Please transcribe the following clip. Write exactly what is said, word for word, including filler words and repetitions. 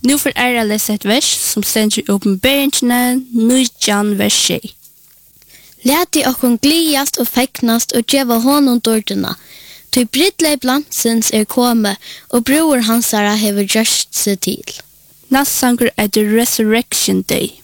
Nu får æra lese et vers som stender i åpenbæringene, nitjan vers tjei. Leti okkon gliast og fegnast og djeva honom dordina. Ty brytleip landsins er kome, og bror hansara hever gjørst seg til. Næst sanger er The Resurrection Day.